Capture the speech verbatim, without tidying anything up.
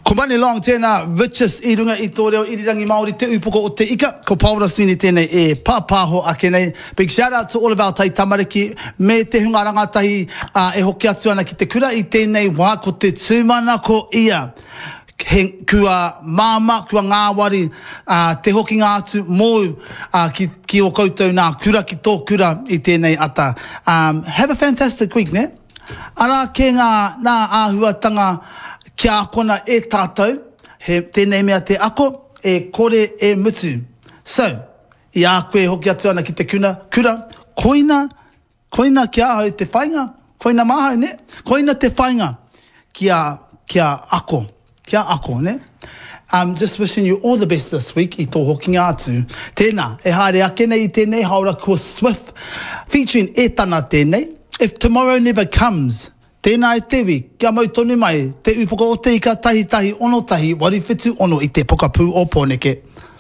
Ko mani long tēnā riches I runga I tō reo irirangi Māori te upoko o te ika. Ko Paula Sweeney tēnei e pāpāho ake nei. Big shout out to all of our tai tamariki. Me te hunga rangatahi uh, e hoki atu ana ki te kura I tēnei wā ko te tūmana ko ia. He, kua māma, kua ngāwari, uh, te hoki ngā atu mōu uh, ki, ki o koutou nā kura ki tō kura I tēnei ata. Um, have a fantastic week, ne? Ara ke ngā nā āhuatanga kia akona e tātou, he tēnei mea te ako, e kore e mutu. So, I a koe hoki atu ana ki te kuna, kura, koina, koina kia ahau te whainga, koina mahau, ne? Koina te whainga, kia, kia ako, kia ako, ne? Um, just wishing you all the best this week I tō hoki ngā atu. Tēnā, e haere ake nei I tēnei haura kua Swift, featuring e tana tēnei. If tomorrow never comes, tēnā e tewi, kia mau tonu mai, te upoko o te ika tahi tahi ono tahi, wari whitu ono I te pokapū o Pōneke.